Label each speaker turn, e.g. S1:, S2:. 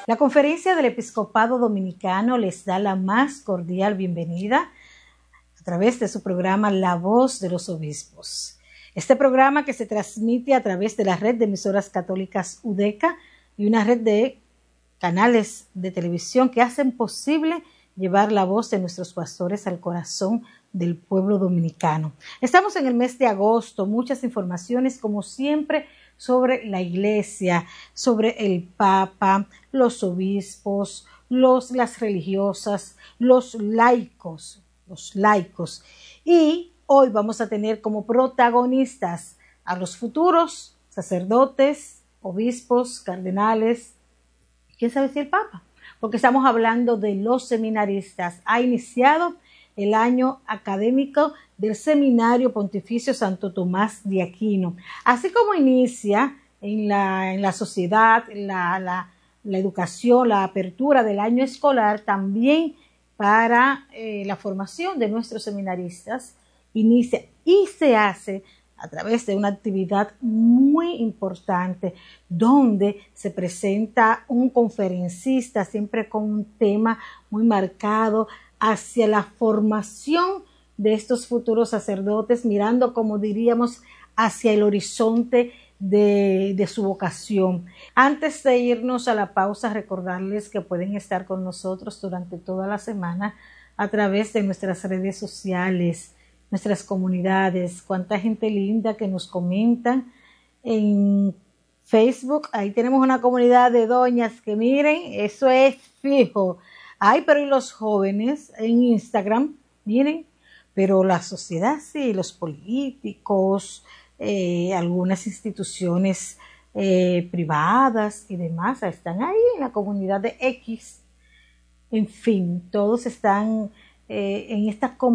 S1: La Conferencia del Episcopado Dominicano les da la más cordial bienvenida a través de su programa La Voz de los Obispos. Este programa que se transmite a través de la red de emisoras católicas UDECA y una red de canales de televisión que hacen posible llevar la voz de nuestros pastores al corazón del pueblo dominicano. Estamos en el mes de agosto, muchas informaciones como siempre sobre la Iglesia, sobre el Papa, los obispos, las religiosas, los laicos. Y hoy vamos a tener como protagonistas a los futuros sacerdotes, obispos, cardenales, quién sabe si el Papa, porque estamos hablando de los seminaristas. Ha iniciado el año académico del Seminario Pontificio Santo Tomás de Aquino. Así como inicia en la sociedad, la educación, la apertura del año escolar, también para la formación de nuestros seminaristas, inicia y se hace a través de una actividad muy importante donde se presenta un conferencista siempre con un tema muy marcado hacia la formación de estos futuros sacerdotes, mirando, como diríamos, hacia el horizonte de su vocación. Antes de irnos a la pausa, recordarles que pueden estar con nosotros durante toda la semana a través de nuestras redes sociales, nuestras comunidades, cuánta gente linda que nos comentan en Facebook. Ahí tenemos una comunidad de doñas que miren, eso es fijo. Ay, pero y los jóvenes en Instagram, miren, pero la sociedad sí, los políticos, algunas instituciones privadas y demás, están ahí en la comunidad de X. En fin, todos están en esta comunidad.